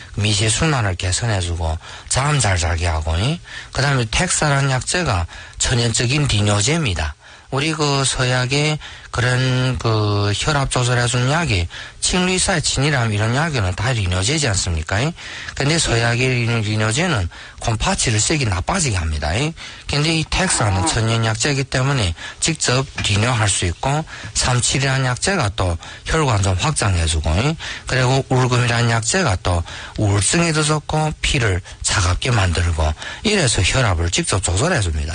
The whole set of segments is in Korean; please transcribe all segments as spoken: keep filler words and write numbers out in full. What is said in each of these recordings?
미세 순환을 개선해주고 잠 잘 자게 하고, 그 다음에 텍사라는 약재가 천연적인 비뇨제입니다. 우리 그 서약의 그런 그 혈압 조절해주는 약이 칭리사이친이라면 이런 약에는 다 리뇨제지 않습니까? 근데 서약의 리뇨제는 콩파치를 세기 나빠지게 합니다. 근데 이 텍사는 천연 약재이기 때문에 직접 리뇨할 수 있고, 삼칠이라는 약재가 또 혈관 좀 확장해주고, 그리고 울금이라는 약재가 또 우울증에도 좋고 피를 차갑게 만들고, 이래서 혈압을 직접 조절해줍니다.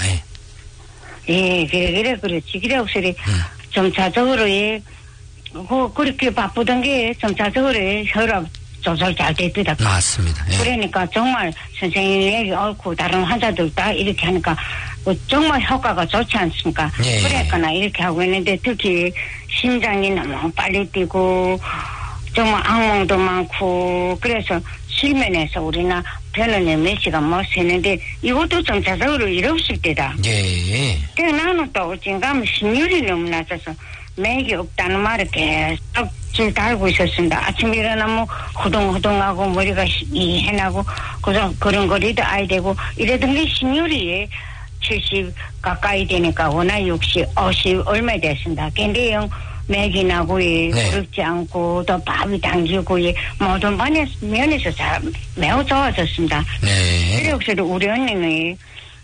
예, 그래, 그래, 그렇지. 그래, 확실히, 음. 점차적으로, 예, 그, 그렇게 바쁘던 게 점차적으로 예, 혈압 조절 잘 됐더라. 맞습니다. 예. 그러니까 정말 선생님 얘기 옳고 다른 환자들 다 이렇게 하니까 정말 효과가 좋지 않습니까? 예. 그러니까 나 이렇게 하고 있는데 특히 심장이 너무 빨리 뛰고 정말 악몽도 많고 그래서 실면에서 우리나 병원에 몇 시간 못 새는데 이것도 점차적으로 일 없을 때다. 예. 그래 나는 또 어딘가면 심률이 너무 낮아서 맥이 없다는 말을 계속 줄 달고 있었습니다. 아침에 일어나면 호동호동하고 머리가 이해나고 그런 그런 거리도 아야 되고 이러던 게 심률이 칠십 가까이 되니까 워낙 육십, 오십 얼마 됐습니다. 근데 영 맥이 나고 예, 네. 그렇지 않고 또 밥이 당기고 예, 모든 면에서, 면에서 잘 매우 좋아졌습니다. 네. 그래 혹시 우리 언니는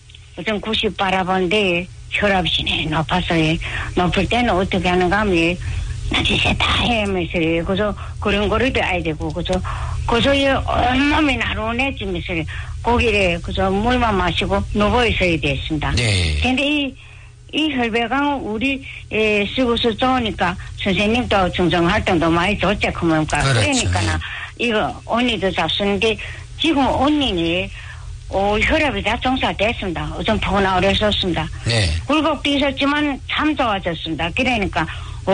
우선 구십 바라본데 혈압이 높아서 예, 높을 때는 어떻게 하는가 하면 예, 나 진짜 다 헤매서 예, 그저 그런 거리도 아야 되고 그저 그저 예, 온몸이 나른해지면서 고기를 그저 물만 마시고 누워 있어야 됐습니다. 네. 근데 이 이 혈배강 우리 에, 쓰고서 좋으니까 선생님도 정정활동도 많이 좋지 그러니까 그렇죠. 그러니까 이거 언니도 잡수는데 지금 언니는 어, 혈압이 다 정상됐습니다. 좀 포근하고 그랬었습니다. 네. 굴곡도 있었지만 참 좋아졌습니다. 그러니까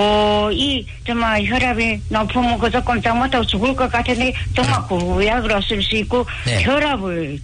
어, 이 정말 혈압이 높으면 그저 꼼짝 못하고 죽을 것 같은데 정말 구약으로 쓸 수 있고 네. 혈압을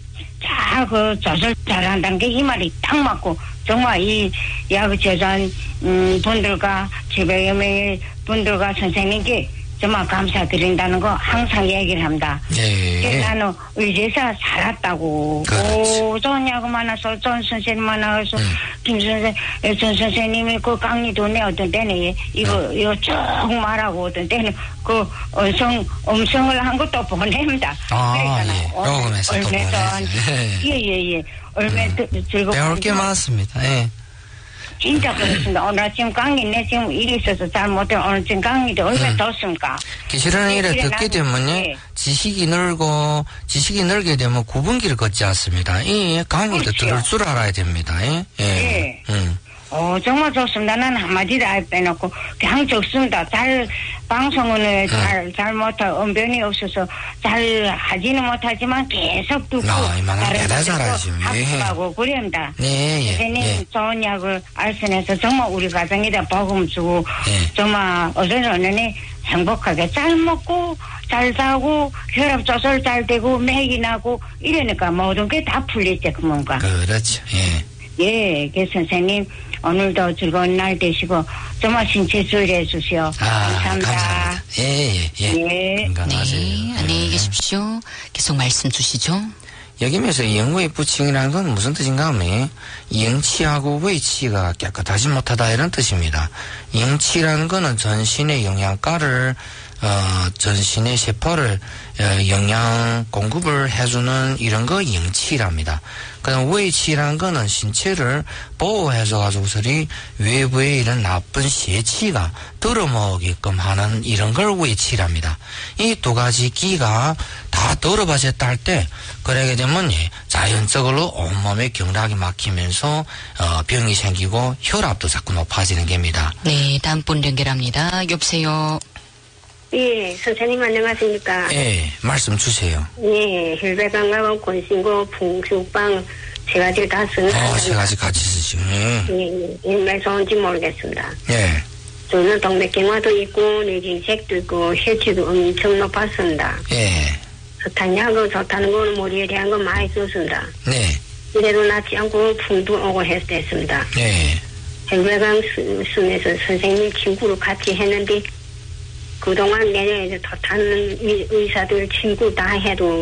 잘 그 조절 잘한다는 게 이 말이 딱 맞고 정말 이 야구 재단 음, 분들과 칠백여 명의 분들과 선생님께 정말 감사드린다는 거 항상 얘기를 합니다. 네. 나는 의제사 살았다고. 그렇지. 오, 좋은 야구 많아서 좋은 선생님 많아서 음. 김 선생, 전 선생님이 그 강의도 내 어떤 때는 이거 음. 이거 쭉 말하고 어떤 때는 그 음성 음성을 한 것도 보냅니다. 아, 예. 녹음해서 또 보내지. 예예예. 예. 얼마 음. 즐겁고 배울 게 많습니다. 예. 진짜 그렇습니다. 오늘 아침 강의 내 지금 일이 있어서 잘 못해 오늘 지금 강의도 얼마나 음. 좋습니까? 기실은 이래 듣게 되면요, 예. 지식이 늘고, 지식이 늘게 되면 구분기를 걷지 않습니다. 이 강의도 그렇죠. 들을 줄 알아야 됩니다. 예. 예. 예. 음. 어, 정말 좋습니다. 나는 한마디도 안 빼놓고, 그냥 좋습니다. 잘, 방송은 잘, 잘 못하고, 언변이 없어서 잘 하지는 못하지만 계속 듣고, 아, 이만한 대단히 잘하지. 학습하고, 그럽니다. 예, 예. 선생님, 예. 좋은 약을 알선해서 정말 우리 가정에다 복음 주고, 예. 정말 어른 어른이 행복하게 잘 먹고, 잘 자고, 혈압 조절 잘 되고, 맥이 나고, 이러니까 모든 게 다 풀리지, 그 뭔가. 그렇죠. 예. 예, 그 선생님, 오늘도 즐거운 날 되시고, 정말 신체 주의해 주시오. 아, 감사합니다. 감사합니다. 예, 예, 예. 예. 건강하세요. 네, 안녕히 계십시오. 계속 말씀 주시죠. 여기면서 영의 부칭이라는 건 무슨 뜻인가 하면 영치하고 wei치가 깨끗하지 못하다 이런 뜻입니다. 영치라는 거는 전신의 영양가를 어, 전신의 세포를 어, 영양 공급을 해주는 이런 거 영치랍니다. 그다음 wei치라는 거는 신체를 보호해줘가지고서리 외부의 이런 나쁜邪气가 들어먹게끔 하는 이런 걸 wei치랍니다. 이 두 가지 기가 다 들어봐졌다 할 때 그러게 되면 예, 자연적으로 온몸에 경락이 막히면서 어, 병이 생기고 혈압도 자꾸 높아지는 겁니다. 네, 다음 분 연결합니다. 여보세요. 예, 선생님 안녕하십니까? 예, 말씀 주세요. 예, 혈배강하고 권신고 풍숙방 세 가지를 다 쓰는 어, 세 가지 같이 쓰시고. 예. 예, 옛날 좋은지 모르겠습니다. 예. 저는 동맥경화도 있고 뇌진색도 있고 혈치도 엄청 높았습니다. 예. 스탄약은 좋다는 거는 머리에 대한 건 많이 썼습니다. 네. 이래도 낫지 않고 풍도 오고 했습니다. 예. 혈배강 쓰면서 선생님 친구로 같이 했는데 그동안 내년에 좋다는 의사들 친구 다 해도